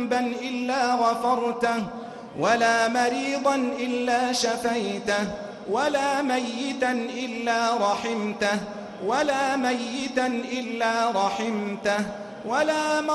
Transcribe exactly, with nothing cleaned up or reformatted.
ذنبا إلا غفرته، ولا مريضا إلا شفيته، ولا ميتا إلا رحمته، ولا ميتا إلا رحمته، ولا